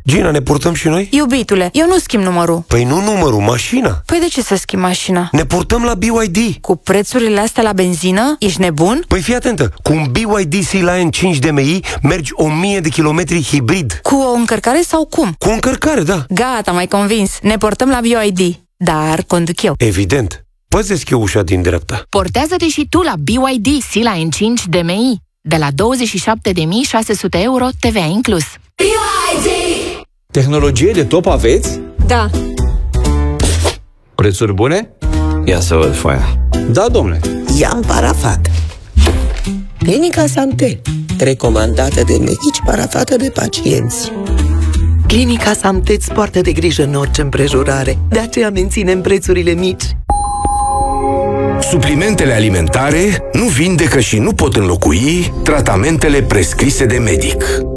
Gina, ne purtăm și noi? Iubitule, eu nu schimb numărul. Păi nu numărul, mașina. Păi de ce să schimb mașina? Ne purtăm la BYD. Cu prețurile astea la benzină? Ești nebun? Păi fii atentă, cu un BYD Sea-Lion 5 DMI mergi 1000 de kilometri hibrid. Cu o încărcare sau cum? Cu o încărcare, da. Gata, m-ai convins. Ne portăm la BYD. Dar conduc eu. Evident. Poți deschide ușa din dreapta. Portează-te și tu la BYD Sea-Lion 5 DMI. De la 27.600 euro, TVA inclus. BYD. Tehnologie de top aveți? Da. Prețuri bune? Ia să văd foaia. Da, domnule. I-am parafat. Clinica Samtel, recomandată de medici, parafată de pacienți. Clinica Samtel îți poartă de grijă în orice împrejurare. De aceea menținem prețurile mici. Suplimentele alimentare nu vindecă și nu pot înlocui tratamentele prescrise de medic.